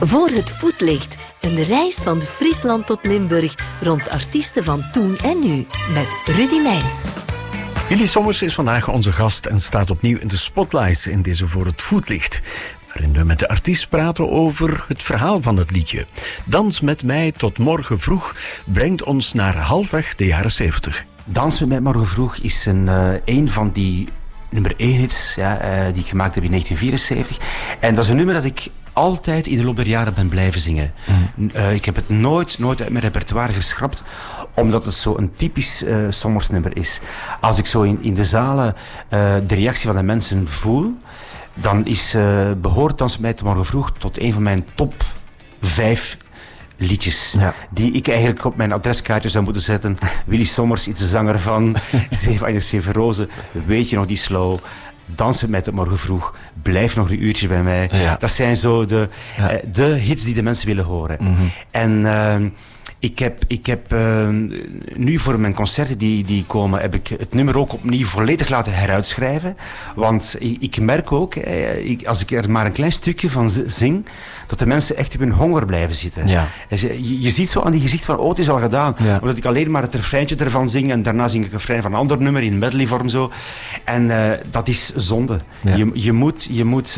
Voor het voetlicht. Een reis van Friesland tot Limburg rond artiesten van toen en nu. Met Rudy Meijns. Willy Sommers is vandaag onze gast en staat opnieuw in de spotlights in deze Voor het voetlicht. Waarin we met de artiest praten over het verhaal van het liedje. Dans met mij tot morgen vroeg brengt ons naar halfweg de jaren 70. Dans met mij morgen vroeg is een van die nummer 1 hits die ik gemaakt heb in 1974. En dat is een nummer dat ik altijd in de loop der jaren ben blijven zingen. Ik heb het nooit uit mijn repertoire geschrapt, omdat het zo een typisch Sommers nummer is. Als ik zo in de zalen de reactie van de mensen voel, dan behoort Dans met mij tot morgen vroeg tot een van mijn top 5 liedjes. Ja. Die ik eigenlijk op mijn adreskaartje zou moeten zetten. Willy Sommers is de zanger van 7 rozen. Weet je nog die slow? Dans met mij tot morgen vroeg. Blijf nog een uurtje bij mij. Ja. Dat zijn zo de hits die de mensen willen horen. Mm-hmm. En ik heb nu voor mijn concerten die komen, heb ik het nummer ook opnieuw volledig laten heruitschrijven. Want ik merk ook, als ik er maar een klein stukje van zing, dat de mensen echt op hun honger blijven zitten. Ja. Je ziet zo aan die gezicht van, het is al gedaan. Ja. Omdat ik alleen maar het refreintje ervan zing en daarna zing ik een refrein van een ander nummer in medleyvorm zo. En dat is zonde. Ja. Je moet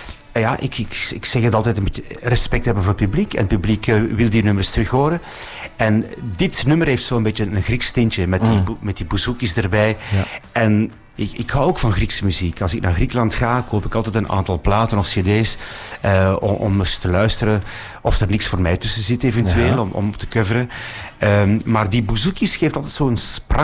ik zeg het altijd, een beetje respect hebben voor het publiek. En het publiek wil die nummers terug horen. En dit nummer heeft zo'n beetje een Grieks tintje met die bouzouki's erbij. Ja. En ik hou ook van Griekse muziek. Als ik naar Griekenland ga, koop ik altijd een aantal platen of cd's om eens te luisteren of er niks voor mij tussen zit eventueel, om te coveren. Maar die bouzouki's geeft altijd zo'n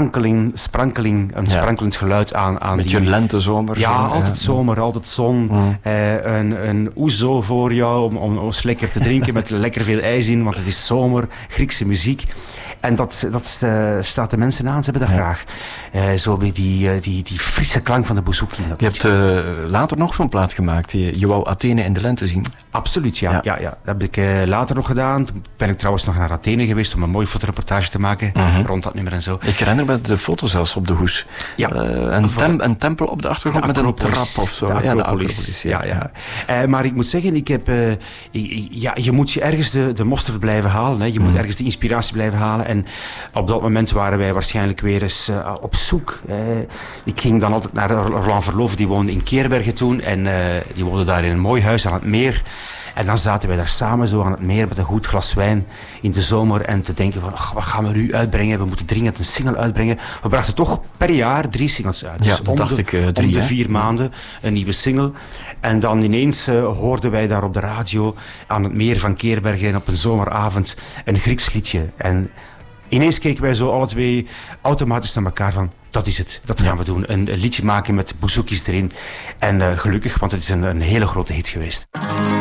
sprankelend geluid aan met die lentezomer. Ja, altijd zomer, altijd zon. Een ouzo voor jou om eens lekker te drinken met lekker veel ijs in, want het is zomer, Griekse muziek. En dat staat de mensen aan, ze hebben dat graag. Zo bij die frisse klank van de bouzouki. Je hebt later nog zo'n plaat gemaakt. Je wou Athene in de lente zien. Absoluut, ja. Dat heb ik later nog gedaan. Toen ben ik trouwens nog naar Athene geweest om een mooie fotoreportage te maken rond dat nummer en zo. Ik herinner me de foto zelfs op de hoes. Ja. Een tempel op de achtergrond met een trap of zo. De Acropolis. Ja. Maar ik moet zeggen, je moet je ergens de mosterd blijven halen. Hè. Je moet ergens de inspiratie blijven halen. En op dat moment waren wij waarschijnlijk weer eens op zoek. Ik ging dan altijd naar Roland Verloven, die woonde in Keerbergen toen. En die woonde daar in een mooi huis aan het meer. En dan zaten wij daar samen zo aan het meer met een goed glas wijn in de zomer. En te denken van, wat gaan we nu uitbrengen? We moeten dringend een single uitbrengen. We brachten toch per jaar 3 singles uit. Ja, dus dat dacht ik 3, om de 4 maanden een nieuwe single. En dan ineens hoorden wij daar op de radio aan het meer van Keerbergen op een zomeravond een Grieks liedje. En ineens keken wij zo alle twee automatisch naar elkaar van, dat is het, dat gaan we doen. Een liedje maken met bouzouki's erin. En gelukkig, want het is een hele grote hit geweest.